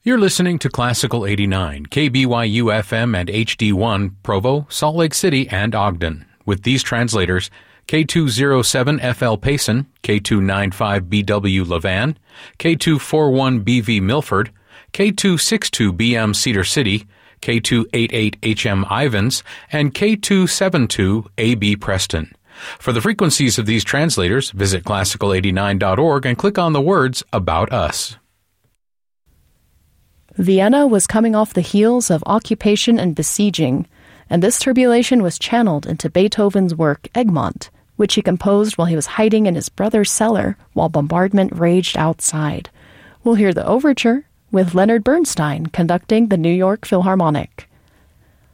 You're listening to Classical 89, KBYU FM and HD1, Provo, Salt Lake City, and Ogden, with these translators: K207FL Payson, K295BW Levan, K241BV Milford, K262BM Cedar City, K288HM Ivans, and K272AB Preston. For the frequencies of these translators, visit classical89.org and click on the words About Us. Vienna was coming off the heels of occupation and besieging, and this turbulation was channeled into Beethoven's work Egmont, which he composed while he was hiding in his brother's cellar while bombardment raged outside. We'll hear the overture with Leonard Bernstein conducting the New York Philharmonic.